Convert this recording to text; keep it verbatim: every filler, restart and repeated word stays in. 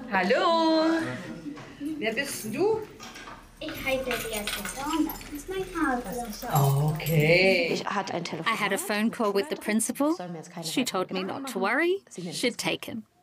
Hallo. Wer bist du? Ich heiße Jessica und das ist mein Vater. Okay. Ich hatte ein Telefon. I had a phone call with the principal. She told me not to worry. She'd take him.